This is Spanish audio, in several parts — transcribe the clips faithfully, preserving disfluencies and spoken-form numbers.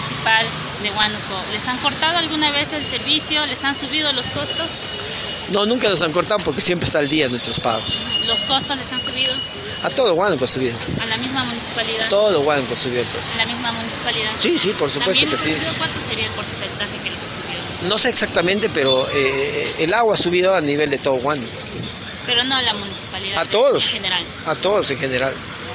municipal de Huánuco, ¿les han cortado alguna vez el servicio? ¿Les han subido los costos? No, nunca nos han cortado porque siempre está al día nuestros pagos. ¿Los costos les han subido? A todo Huánuco ha subido. ¿A la misma municipalidad? Todo Huánuco subió, pues. ¿A la misma municipalidad? Sí, sí, por supuesto que sí. ¿Cuánto sería el porcentaje que les ha subido? No sé exactamente, pero eh, el agua ha subido a nivel de todo Huánuco. Pero no a la municipalidad. A todos. En general. A todos en general.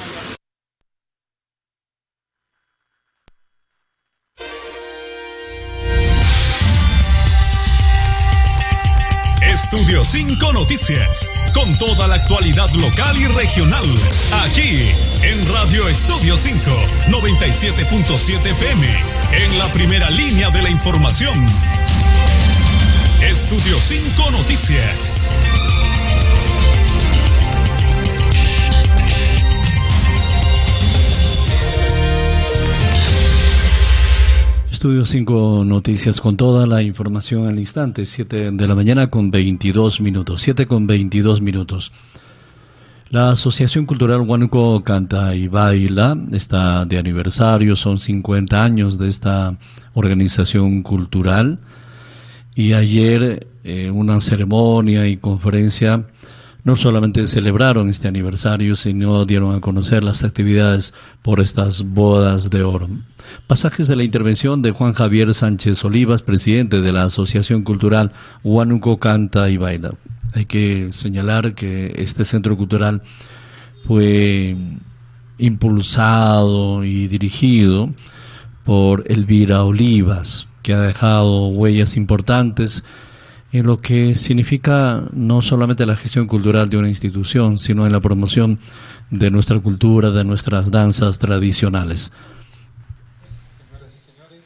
Estudio cinco Noticias, con toda la actualidad local y regional, aquí en Radio Estudio cinco, noventa y siete punto siete F M, en la primera línea de la información. Estudio cinco Noticias. Estudio cinco Noticias con toda la información al instante, siete de la mañana con veintidós minutos, siete con veintidós minutos. La Asociación Cultural Huánuco Canta y Baila está de aniversario, son cincuenta años de esta organización cultural, y ayer eh, una ceremonia y conferencia no solamente celebraron este aniversario, sino dieron a conocer las actividades por estas bodas de oro. Pasajes de la intervención de Juan Javier Sánchez Olivas, presidente de la Asociación Cultural Huánuco Canta y Baila. Hay que señalar que este centro cultural fue impulsado y dirigido por Elvira Olivas, que ha dejado huellas importantes en lo que significa no solamente la gestión cultural de una institución, sino en la promoción de nuestra cultura, de nuestras danzas tradicionales. Señoras y señores,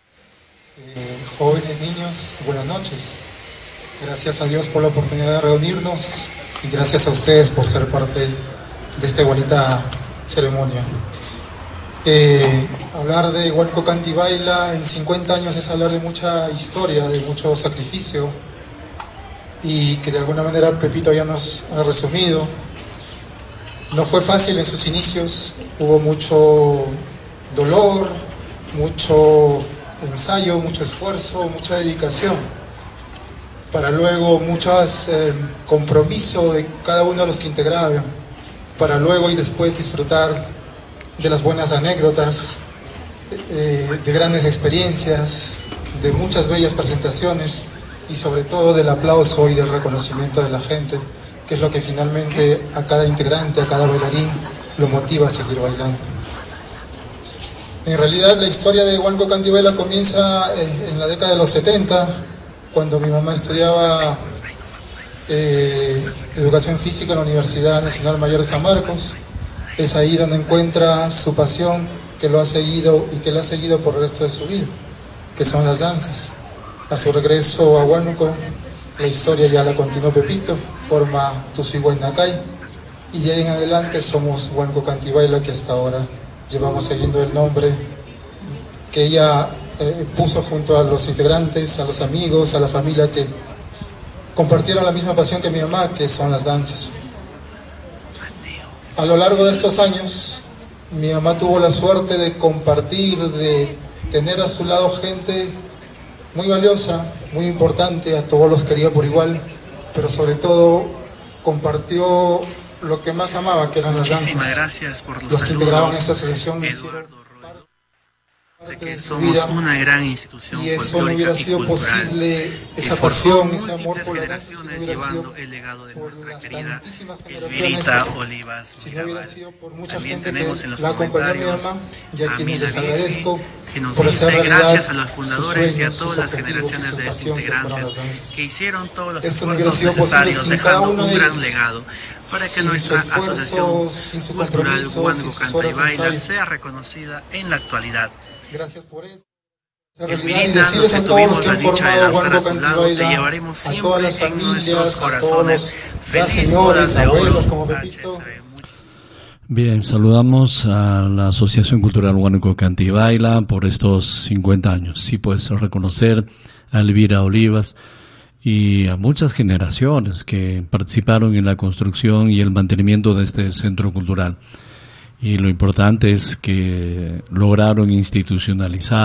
eh, jóvenes, niños, buenas noches. Gracias a Dios por la oportunidad de reunirnos y gracias a ustedes por ser parte de esta bonita ceremonia. Eh, hablar de Huánuco Canta y Baila en cincuenta años es hablar de mucha historia, de mucho sacrificio, y que de alguna manera Pepito ya nos ha resumido. No fue fácil en sus inicios, hubo mucho dolor, mucho ensayo, mucho esfuerzo, mucha dedicación, para luego muchos eh, compromiso de cada uno de los que integraban, para luego y después disfrutar de las buenas anécdotas, eh, de grandes experiencias, de muchas bellas presentaciones y sobre todo del aplauso y del reconocimiento de la gente, que es lo que finalmente a cada integrante, a cada bailarín lo motiva a seguir bailando. En realidad la historia de Huánuco Canta y Baila comienza en, en la década de los setenta, cuando mi mamá estudiaba eh, educación física en la Universidad Nacional Mayor de San Marcos. Es ahí donde encuentra su pasión, que lo ha seguido y que lo ha seguido por el resto de su vida, que son las danzas. A su regreso a Huánuco, la historia ya la continuó Pepito, forma Tusuiguaynacay, y de ahí en adelante somos Huánuco Canta y Baila, que hasta ahora llevamos siguiendo el nombre que ella eh, puso junto a los integrantes, a los amigos, a la familia que compartieron la misma pasión que mi mamá, que son las danzas. A lo largo de estos años, mi mamá tuvo la suerte de compartir, de tener a su lado gente muy valiosa, muy importante, a todos los quería por igual, pero sobre todo compartió lo que más amaba, que eran las danzas. Muchísimas gracias por los, los que saludos, integraban esta asociación me hicieron Eduardo Ruedo. Sé que somos una gran institución y eso no hubiera sido posible, esa pasión, ese amor por la danza, si no hubiera sido el legado de por nuestra las querida tantísimas generaciones, Elvirita Olivas. si no hubiera sido por mucha También gente tenemos que en los la acompañó a mi comentarios mamá, y a a quienes les Mina agradezco Virgen, que nos por dice hacer realidad gracias a los sus fundadores sueños, y a todas sus las objetivos y generaciones su de pasión, que fueron integrantes las danzas. que hicieron todos los Esto no hubiera esfuerzos sido posible necesarios, sin cada dejando uno de un gran ellos, legado para que sin nuestra su esfuerzo, asociación sin su cultural compromiso, Huánuco sin sus Canta y horas de Baila ensayo. sea reconocida en la actualidad. Gracias por eso. En realidad, y Elvirita, decirles nos a todos los tuvimos que la han dicha de formado danzar Huánuco a tu Canta y lado, te Baila, llevaremos a siempre todas las en nuestros familias, a todos corazones. los ya Feliz señores, bodas de abuelos oro. como Pepito. Bien, saludamos a la Asociación Cultural Huánuco Canta y Baila por estos cincuenta años. Sí, pues reconocer a Elvira Olivas y a muchas generaciones que participaron en la construcción y el mantenimiento de este centro cultural. Y lo importante es que lograron institucionalizar